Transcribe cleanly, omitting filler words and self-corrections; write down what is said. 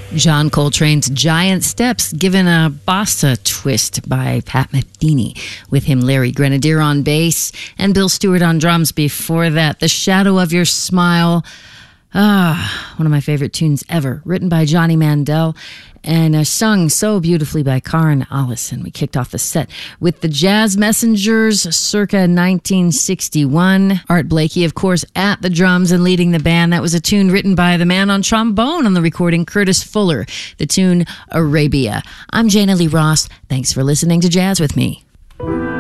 John Coltrane's Giant Steps, given a bossa twist by Pat Metheny, with him Larry Grenadier on bass and Bill Stewart on drums. Before that, The Shadow of Your Smile, one of my favorite tunes ever, written by Johnny Mandel and sung so beautifully by Karen Allison. We kicked off the set with the Jazz Messengers circa 1961. Art Blakey, of course, at the drums and leading the band. That was a tune written by the man on trombone on the recording, Curtis Fuller. The tune Arabia. I'm Jana Lee Ross. Thanks for listening to Jazz with Me.